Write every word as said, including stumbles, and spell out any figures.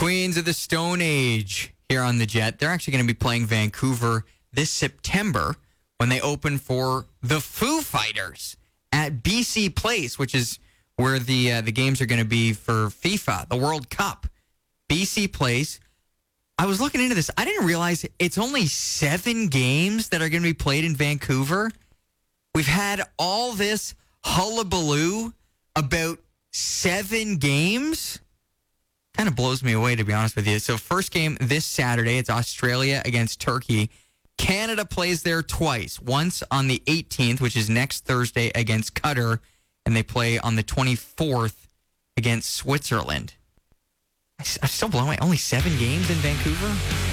Queens of the Stone Age here on the Jet. They're actually going to be playing Vancouver this September when they open for the Foo Fighters at B C Place, which is where the uh, the games are going to be for FIFA, the World Cup. B C Place. I was looking into this. I didn't realize it's only seven games that are going to be played in Vancouver. We've had all this hullabaloo about seven games. Kind of blows me away, to be honest with you. So first game this Saturday, it's Australia against Turkey. Canada plays there twice. Once on the eighteenth, which is next Thursday, against Qatar, and they play on the twenty-fourth against Switzerland. I'm still blown away. Only seven games in Vancouver?